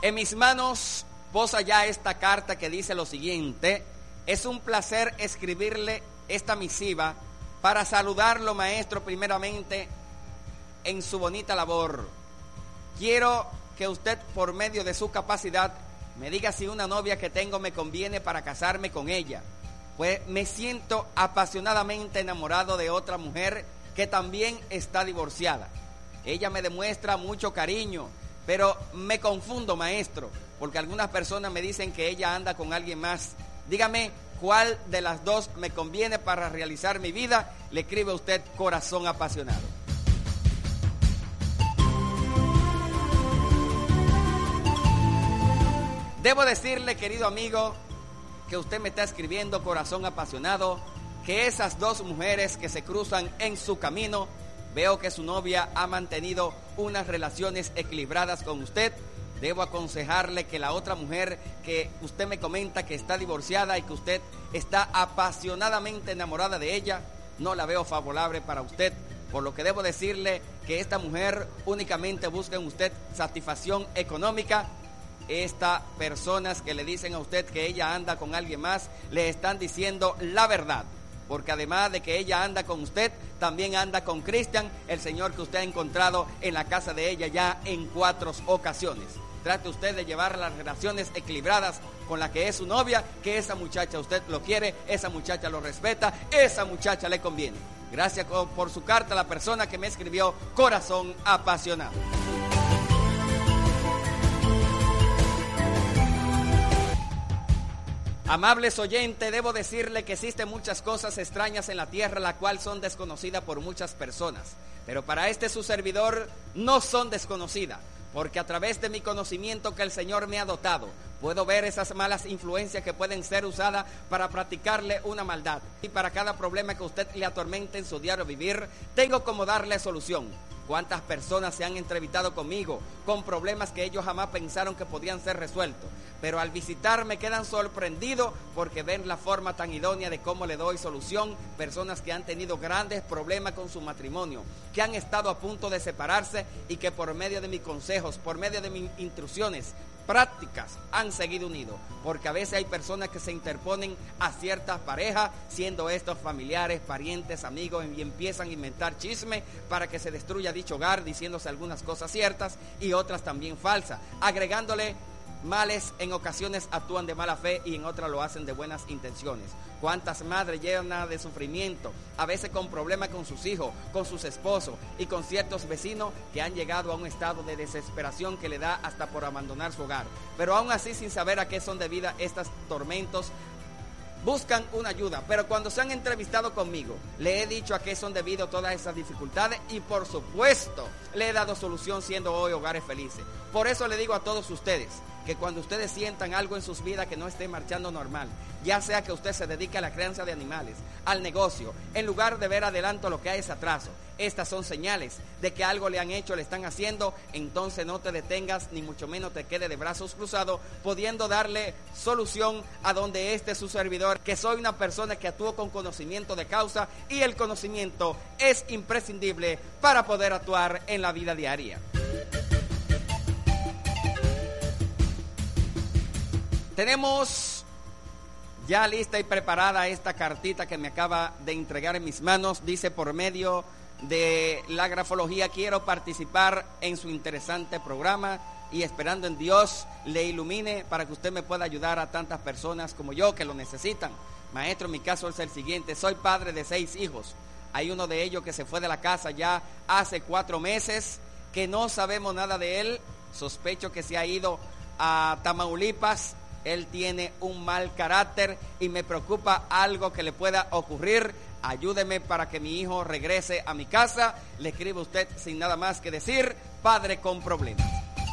En mis manos posa ya esta carta que dice lo siguiente: es un placer escribirle esta misiva para saludarlo, maestro, primeramente en su bonita labor. Quiero que usted, por medio de su capacidad, me diga si una novia que tengo me conviene para casarme con ella, pues me siento apasionadamente enamorado de otra mujer que también está divorciada. Ella me demuestra mucho cariño, pero me confundo, maestro, porque algunas personas me dicen que ella anda con alguien más. Dígame cuál de las dos me conviene para realizar mi vida. Le escribe usted, corazón apasionado. Debo decirle, querido amigo, que usted me está escribiendo, corazón apasionado, que esas dos mujeres que se cruzan en su camino, veo que su novia ha mantenido unas relaciones equilibradas con usted. Debo aconsejarle que la otra mujer que usted me comenta que está divorciada y que usted está apasionadamente enamorada de ella, no la veo favorable para usted. Por lo que debo decirle que esta mujer únicamente busca en usted satisfacción económica. Estas personas que le dicen a usted que ella anda con alguien más, le están diciendo la verdad. Porque además de que ella anda con usted, también anda con Cristian, el señor que usted ha encontrado en la casa de ella ya en 4 ocasiones. Trate usted de llevar las relaciones equilibradas con la que es su novia, que esa muchacha usted lo quiere, esa muchacha lo respeta, esa muchacha le conviene. Gracias por su carta a la persona que me escribió, corazón apasionado. Amables oyentes, debo decirle que existen muchas cosas extrañas en la tierra, las cuales son desconocidas por muchas personas. Pero para su servidor no son desconocidas, porque a través de mi conocimiento que el Señor me ha dotado, puedo ver esas malas influencias que pueden ser usadas para practicarle una maldad. Y para cada problema que usted le atormente en su diario vivir, tengo como darle solución. ¿Cuántas personas se han entrevistado conmigo con problemas que ellos jamás pensaron que podían ser resueltos? Pero al visitarme quedan sorprendidos porque ven la forma tan idónea de cómo le doy solución. Personas que han tenido grandes problemas con su matrimonio, que han estado a punto de separarse y que por medio de mis consejos, por medio de mis instrucciones prácticas, han seguido unidos. Porque a veces hay personas que se interponen a ciertas parejas, siendo estos familiares, parientes, amigos, y empiezan a inventar chisme para que se destruya dicho hogar, diciéndose algunas cosas ciertas y otras también falsas, agregándole males. En ocasiones actúan de mala fe y en otras lo hacen de buenas intenciones. Cuántas madres llenas de sufrimiento, a veces con problemas con sus hijos, con sus esposos y con ciertos vecinos que han llegado a un estado de desesperación que le da hasta por abandonar su hogar. Pero aún así, sin saber a qué son debidas estos tormentos, buscan una ayuda. Pero cuando se han entrevistado conmigo, le he dicho a qué son debido todas esas dificultades y por supuesto le he dado solución, siendo hoy hogares felices. Por eso le digo a todos ustedes que cuando ustedes sientan algo en sus vidas que no esté marchando normal, ya sea que usted se dedique a la crianza de animales, al negocio, en lugar de ver adelanto lo que hay es atraso, estas son señales de que algo le han hecho, le están haciendo. Entonces no te detengas, ni mucho menos te quede de brazos cruzados, pudiendo darle solución a donde su servidor, que soy una persona que actúo con conocimiento de causa, y el conocimiento es imprescindible para poder actuar en la vida diaria. Tenemos ya lista y preparada esta cartita que me acaba de entregar en mis manos. Dice: por medio de la grafología quiero participar en su interesante programa y esperando en Dios le ilumine para que usted me pueda ayudar a tantas personas como yo que lo necesitan. Maestro, mi caso es el siguiente: soy padre de 6 hijos. Hay uno de ellos que se fue de la casa ya hace 4 meses, que no sabemos nada de él. Sospecho que se ha ido a Tamaulipas. Él tiene un mal carácter y me preocupa algo que le pueda ocurrir. Ayúdeme para que mi hijo regrese a mi casa. Le escribe usted sin nada más que decir: padre con problemas.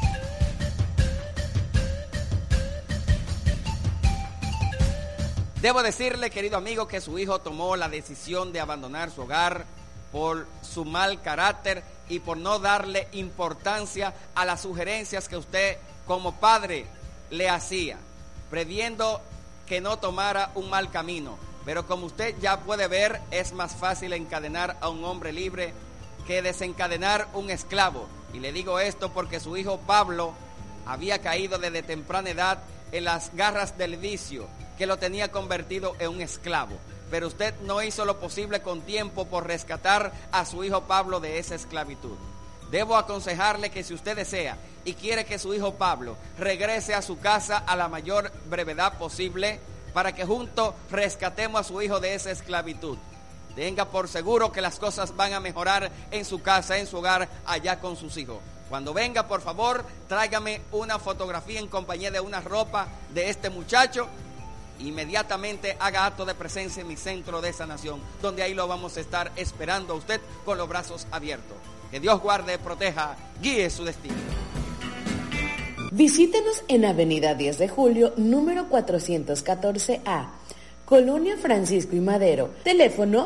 Debo decirle, querido amigo, que su hijo tomó la decisión de abandonar su hogar por su mal carácter y por no darle importancia a las sugerencias que usted como padre le hacía, previendo que no tomara un mal camino. Pero como usted ya puede ver, es más fácil encadenar a un hombre libre que desencadenar un esclavo. Y le digo esto porque su hijo Pablo había caído desde temprana edad en las garras del vicio que lo tenía convertido en un esclavo. Pero usted no hizo lo posible con tiempo por rescatar a su hijo Pablo de esa esclavitud. Debo aconsejarle que si usted desea y quiere que su hijo Pablo regrese a su casa a la mayor brevedad posible, para que juntos rescatemos a su hijo de esa esclavitud. Tenga por seguro que las cosas van a mejorar en su casa, en su hogar, allá con sus hijos. Cuando venga, por favor, tráigame una fotografía en compañía de una ropa de este muchacho. Inmediatamente haga acto de presencia en mi centro de sanación, donde ahí lo vamos a estar esperando a usted con los brazos abiertos. Que Dios guarde, proteja, guíe su destino. Visítenos en Avenida 10 de Julio, número 414A, Colonia Francisco y Madero, teléfono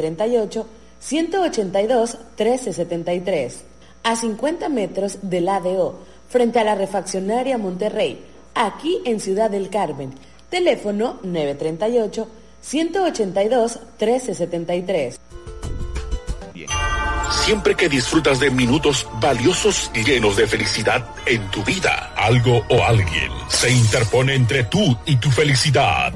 938-182-1373, a 50 metros del ADO, frente a la Refaccionaria Monterrey, aquí en Ciudad del Carmen, teléfono 938-182-1373. Siempre que disfrutas de minutos valiosos y llenos de felicidad en tu vida, algo o alguien se interpone entre tú y tu felicidad.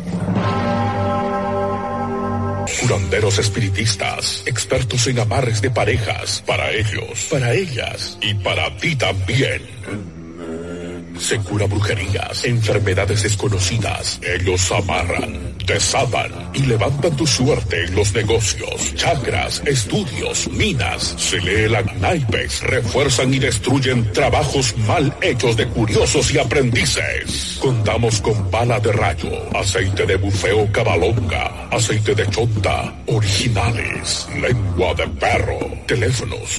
Curanderos espiritistas, expertos en amarres de parejas, para ellos, para ellas y para ti también. Se cura brujerías, enfermedades desconocidas. Ellos amarran, desatan y levantan tu suerte en los negocios, chakras, estudios, minas. Se lee la naipes, refuerzan y destruyen trabajos mal hechos de curiosos y aprendices. Contamos con bala de rayo, aceite de bufeo cabalonga, aceite de chonta, originales, lengua de perro, teléfonos.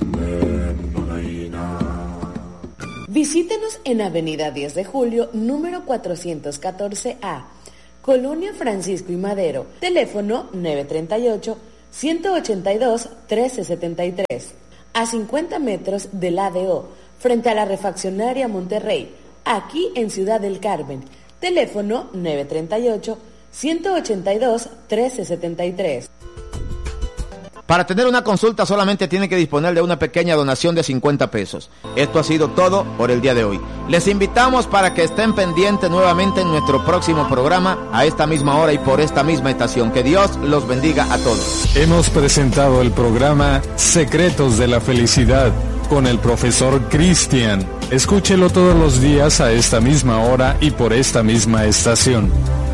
Visítenos en Avenida 10 de Julio, número 414A, Colonia Francisco y Madero, teléfono 938-182-1373, a 50 metros del ADO, frente a la Refaccionaria Monterrey, aquí en Ciudad del Carmen, teléfono 938-182-1373. Para tener una consulta solamente tiene que disponer de una pequeña donación de 50 pesos. Esto ha sido todo por el día de hoy. Les invitamos para que estén pendientes nuevamente en nuestro próximo programa a esta misma hora y por esta misma estación. Que Dios los bendiga a todos. Hemos presentado el programa Secretos de la Felicidad con el profesor Cristian. Escúchelo todos los días a esta misma hora y por esta misma estación.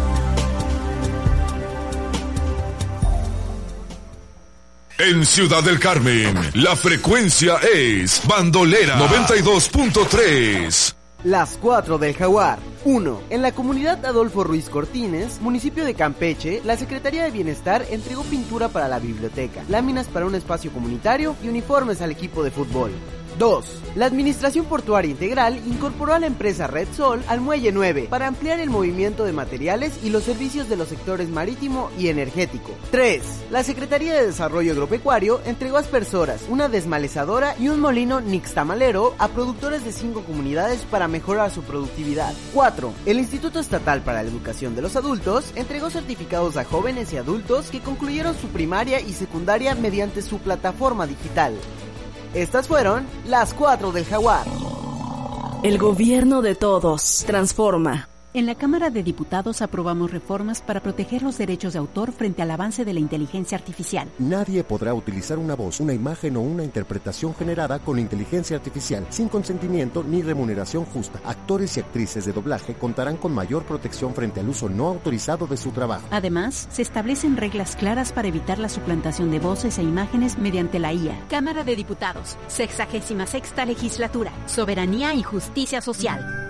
En Ciudad del Carmen, la frecuencia es Bandolera 92.3. Las 4 del Jaguar. 1. En la comunidad Adolfo Ruiz Cortines, municipio de Campeche, la Secretaría de Bienestar entregó pintura para la biblioteca, láminas para un espacio comunitario y uniformes al equipo de fútbol. 2. La Administración Portuaria Integral incorporó a la empresa Red Sol al Muelle 9 para ampliar el movimiento de materiales y los servicios de los sectores marítimo y energético. 3. La Secretaría de Desarrollo Agropecuario entregó aspersoras, una desmalezadora y un molino nixtamalero a productores de 5 comunidades para mejorar su productividad. 4. El Instituto Estatal para la Educación de los Adultos entregó certificados a jóvenes y adultos que concluyeron su primaria y secundaria mediante su plataforma digital. Estas fueron las 4 del Jaguar. El gobierno de todos. Transforma. En la Cámara de Diputados aprobamos reformas para proteger los derechos de autor frente al avance de la inteligencia artificial. Nadie podrá utilizar una voz, una imagen o una interpretación generada con inteligencia artificial sin consentimiento ni remuneración justa. Actores y actrices de doblaje contarán con mayor protección frente al uso no autorizado de su trabajo. Además, se establecen reglas claras para evitar la suplantación de voces e imágenes mediante la IA. Cámara de Diputados, 66ª Legislatura, Soberanía y Justicia Social.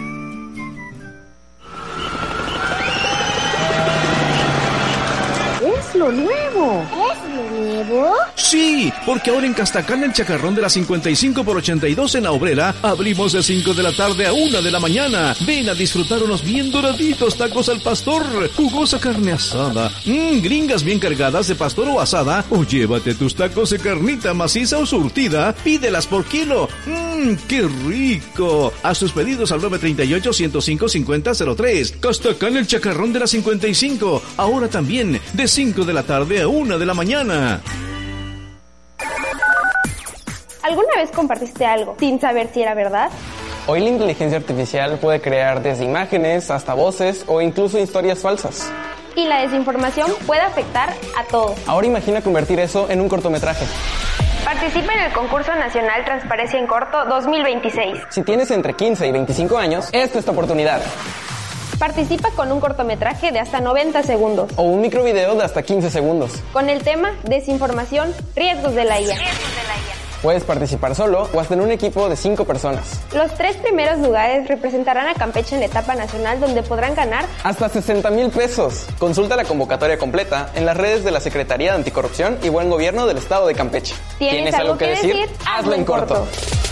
¡Es lo nuevo! ¿Es lo nuevo? Sí, porque ahora en Castacán el chacarrón de la 55 por 82 en la Obrera abrimos de 5 de la tarde a 1 de la mañana. Ven a disfrutar unos bien doraditos tacos al pastor, jugosa carne asada, gringas bien cargadas de pastor o asada, o llévate tus tacos de carnita maciza o surtida, pídelas por kilo. ¡Qué rico! Haz tus pedidos al 938-105-5003. Castacán el chacarrón de la 55, ahora también de 5 de la tarde a 1 de la mañana. ¿Alguna vez compartiste algo sin saber si era verdad? Hoy la inteligencia artificial puede crear desde imágenes hasta voces o incluso historias falsas. Y la desinformación puede afectar a todos. Ahora imagina convertir eso en un cortometraje. Participa en el concurso nacional Transparencia en Corto 2026. Si tienes entre 15 y 25 años, esta es tu oportunidad. Participa con un cortometraje de hasta 90 segundos. O un microvideo de hasta 15 segundos. Con el tema Desinformación, riesgos de la IA. Puedes participar solo o hasta en un equipo de 5 personas. Los 3 primeros lugares representarán a Campeche en la etapa nacional, donde podrán ganar hasta 60,000 pesos. Consulta la convocatoria completa en las redes de la Secretaría de Anticorrupción y Buen Gobierno del Estado de Campeche. ¿Tienes algo que decir? Hazlo en corto.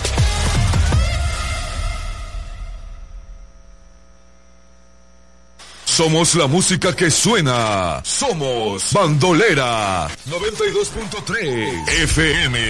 Somos la música que suena. Somos Bandolera 92.3 FM.